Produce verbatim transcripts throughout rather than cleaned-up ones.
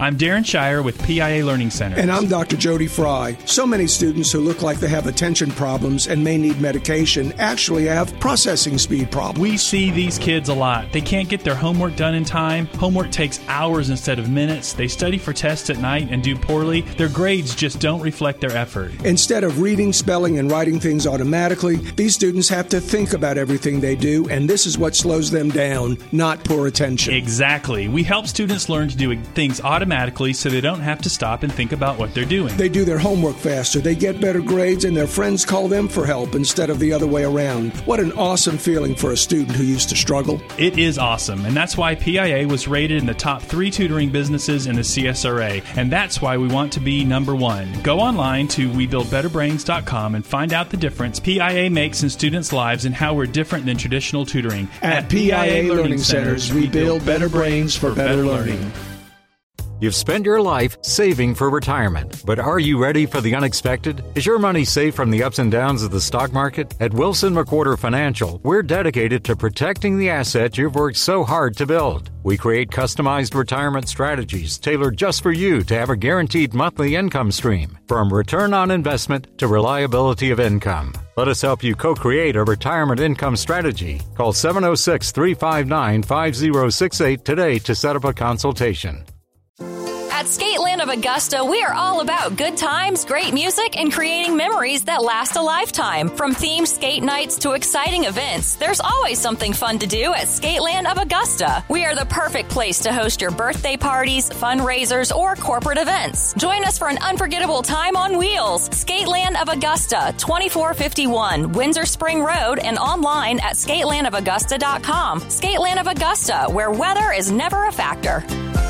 I'm Darren Shire with P I A Learning Center. And I'm Doctor Jody Fry. So many students who look like they have attention problems and may need medication actually have processing speed problems. We see these kids a lot. They can't get their homework done in time. Homework takes hours instead of minutes. They study for tests at night and do poorly. Their grades just don't reflect their effort. Instead of reading, spelling, and writing things automatically, these students have to think about everything they do, and this is what slows them down, not poor attention. Exactly. We help students learn to do things automatically so they don't have to stop and think about what they're doing. They do their homework faster, they get better grades, and their friends call them for help instead of the other way around. What an awesome feeling for a student who used to struggle. It is awesome, and that's why P I A was rated in the top three tutoring businesses in the C S R A, and that's why we want to be number one. Go online to we build better brains dot com and find out the difference P I A makes in students' lives and how we're different than traditional tutoring. At, At P I A Learning Centers, we build better brains for better learning. You've spent your life saving for retirement, but are you ready for the unexpected? Is your money safe from the ups and downs of the stock market? At Wilson McWhorter Financial, we're dedicated to protecting the asset you've worked so hard to build. We create customized retirement strategies tailored just for you to have a guaranteed monthly income stream, from return on investment to reliability of income. Let us help you co-create a retirement income strategy. Call seven oh six, three five nine, five oh six eight today to set up a consultation. At Skateland of Augusta, we are all about good times, great music, and creating memories that last a lifetime. From themed skate nights to exciting events, there's always something fun to do at Skateland of Augusta. We are the perfect place to host your birthday parties, fundraisers, or corporate events. Join us for an unforgettable time on wheels. Skateland of Augusta, twenty-four fifty-one Windsor Spring Road, and online at skateland of augusta dot com. Skateland of Augusta, where weather is never a factor.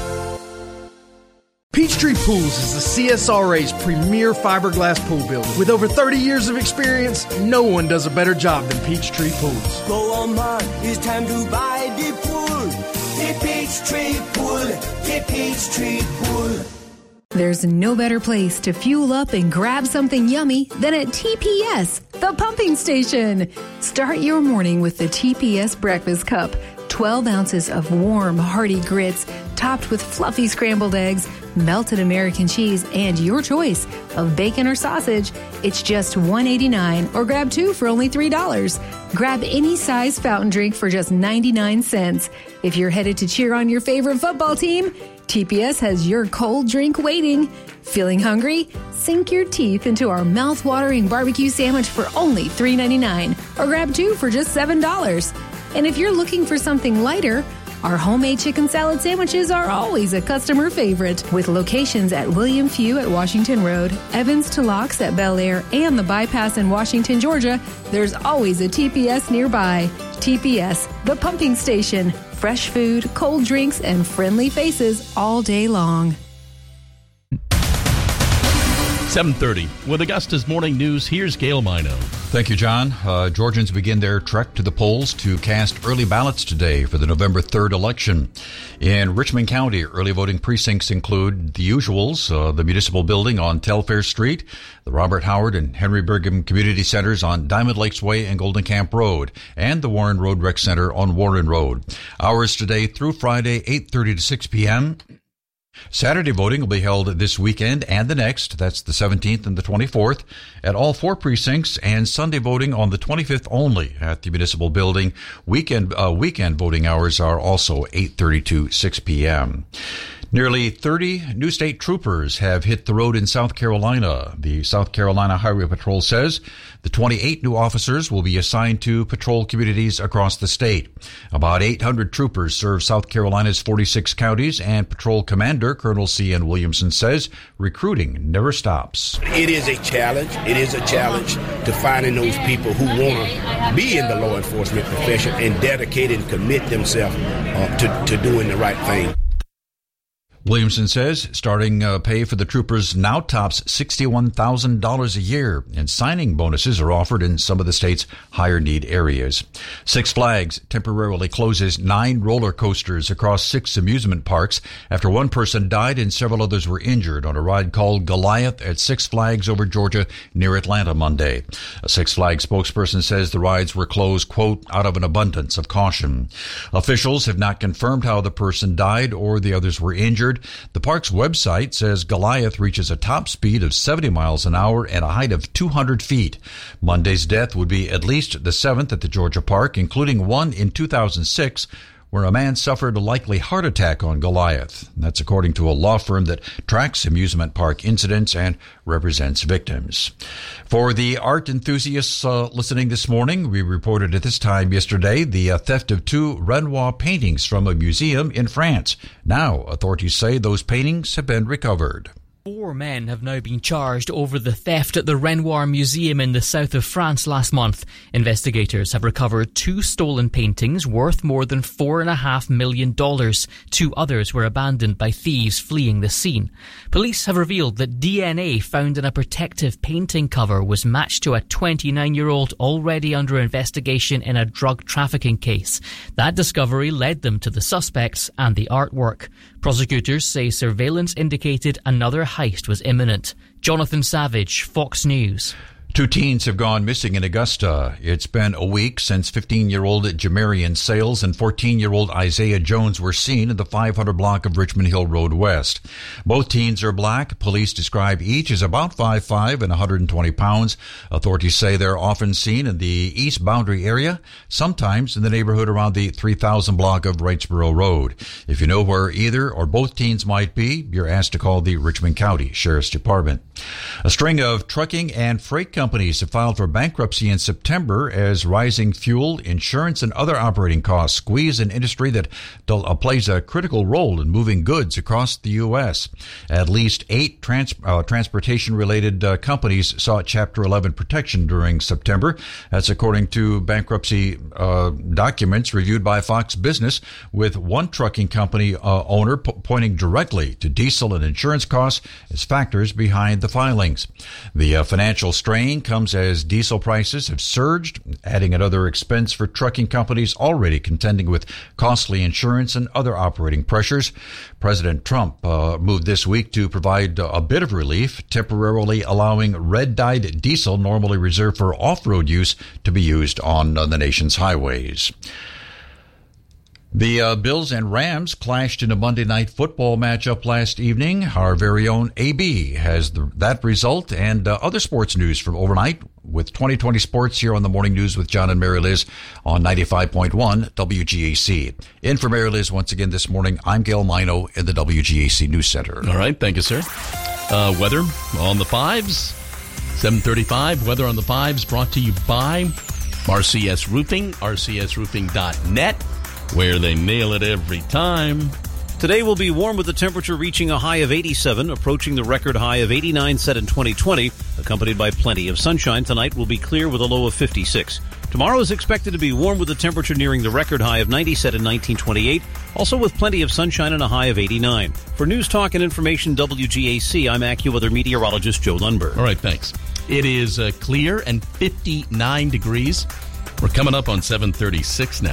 Peachtree Pools is the C S R A's premier fiberglass pool builder. With over thirty years of experience, no one does a better job than Peachtree Pools. Go on, man, it's time to buy the pool. The Peachtree Pool, the Peachtree Pool. There's no better place to fuel up and grab something yummy than at T P S, the pumping station. Start your morning with the T P S breakfast cup. twelve ounces of warm, hearty grits topped with fluffy scrambled eggs, melted American cheese, and your choice of bacon or sausage. It's just one dollar and eighty-nine cents or grab two for only three dollars. Grab any size fountain drink for just ninety-nine cents. If you're headed to cheer on your favorite football team, T P S has your cold drink waiting. Feeling hungry? Sink your teeth into our mouth-watering barbecue sandwich for only three dollars and ninety-nine cents or grab two for just seven dollars. And if you're looking for something lighter, our homemade chicken salad sandwiches are always a customer favorite. With locations at William Few at Washington Road, Evans to Locks at Bel Air, and the Bypass in Washington, Georgia, there's always a T P S nearby. T P S, the pumping station. Fresh food, cold drinks, and friendly faces all day long. seven thirty. With Augusta's Morning News, here's Gail Mino. Thank you, John. Uh, Georgians begin their trek to the polls to cast early ballots today for the November third election. In Richmond County, early voting precincts include the usuals, uh, the Municipal Building on Telfair Street, the Robert Howard and Henry Brigham Community Centers on Diamond Lakes Way and Golden Camp Road, and the Warren Road Rec Center on Warren Road. Hours today through Friday, eight thirty to six p.m., Saturday voting will be held this weekend and the next, that's the seventeenth and the twenty-fourth, at all four precincts, and Sunday voting on the twenty-fifth only at the Municipal Building. Weekend uh, weekend voting hours are also eight thirty to six p.m. Nearly thirty new state troopers have hit the road in South Carolina. The South Carolina Highway Patrol says the twenty-eight new officers will be assigned to patrol communities across the state. About eight hundred troopers serve South Carolina's forty-six counties, and Patrol Commander Colonel C N. Williamson says recruiting never stops. It is a challenge. It is a challenge to finding those people who want to be in the law enforcement profession and dedicate and commit themselves uh, to, to doing the right thing. Williamson says starting uh, pay for the troopers now tops sixty-one thousand dollars a year, and signing bonuses are offered in some of the state's higher need areas. Six Flags temporarily closes nine roller coasters across six amusement parks after one person died and several others were injured on a ride called Goliath at Six Flags over Georgia near Atlanta Monday. A Six Flags spokesperson says the rides were closed, quote, out of an abundance of caution. Officials have not confirmed how the person died or the others were injured. injured. The park's website says Goliath reaches a top speed of seventy miles an hour and a height of two hundred feet. Monday's death would be at least the seventh at the Georgia park, including one in two thousand six, where a man suffered a likely heart attack on Goliath. That's according to a law firm that tracks amusement park incidents and represents victims. For the art enthusiasts uh, listening this morning, we reported at this time yesterday the uh, theft of two Renoir paintings from a museum in France. Now, authorities say those paintings have been recovered. Four men have now been charged over the theft at the Renoir Museum in the south of France last month. Investigators have recovered two stolen paintings worth more than four and a half million dollars. Two others were abandoned by thieves fleeing the scene. Police have revealed that D N A found in a protective painting cover was matched to a twenty-nine-year-old already under investigation in a drug trafficking case. That discovery led them to the suspects and the artwork. Prosecutors say surveillance indicated another heist was imminent. Jonathan Savage, Fox News. Two teens have gone missing in Augusta. It's been a week since fifteen-year-old Jamarian Sales and fourteen-year-old Isaiah Jones were seen in the five hundred block of Richmond Hill Road West. Both teens are black. Police describe each as about five foot five and one hundred twenty pounds. Authorities say they're often seen in the east boundary area, sometimes in the neighborhood around the three thousand block of Wrightsboro Road. If you know where either or both teens might be, you're asked to call the Richmond County Sheriff's Department. A string of trucking and freight companies Companies have filed for bankruptcy in September as rising fuel, insurance, and other operating costs squeeze an industry that plays a critical role in moving goods across the U S. At least eight trans- uh, transportation-related uh, companies sought Chapter eleven protection during September. That's according to bankruptcy uh, documents reviewed by Fox Business, with one trucking company uh, owner p- pointing directly to diesel and insurance costs as factors behind the filings. The uh, financial strain comes as diesel prices have surged, adding another expense for trucking companies already contending with costly insurance and other operating pressures. President Trump uh, moved this week to provide a bit of relief, temporarily allowing red-dyed diesel normally reserved for off-road use to be used on uh, the nation's highways. The uh, Bills and Rams clashed in a Monday Night Football matchup last evening. Our very own A B has the, that result and uh, other sports news from overnight with twenty twenty Sports here on the Morning News with John and Mary Liz on ninety-five point one W G A C. In for Mary Liz once again this morning, I'm Gail Mino in the W G A C News Center. All right, thank you, sir. Uh, weather on the fives, seven thirty-five. Weather on the fives brought to you by R C S Roofing, R C S roofing dot net. Where they nail it every time. Today will be warm with the temperature reaching a high of eighty-seven, approaching the record high of eighty-nine set in twenty twenty, accompanied by plenty of sunshine. Tonight will be clear with a low of fifty-six. Tomorrow is expected to be warm with the temperature nearing the record high of ninety set in nineteen twenty-eight, also with plenty of sunshine and a high of eighty-nine. For News Talk and Information W G A C, I'm AccuWeather meteorologist Joe Lundberg. All right, thanks. It is uh, clear and fifty-nine degrees. We're coming up on seven thirty-six now.